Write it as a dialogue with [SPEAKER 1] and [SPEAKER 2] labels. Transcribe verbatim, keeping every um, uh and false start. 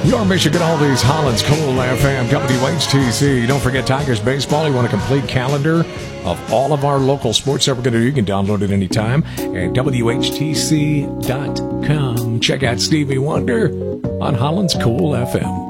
[SPEAKER 1] Your Michigan Oldies, Holland's Cool F M, W H T C. Don't forget Tigers baseball. You want a complete calendar of all of our local sports that we're going to do. You can download it anytime at W H T C dot com. Check out Stevie Wonder on Holland's Cool F M.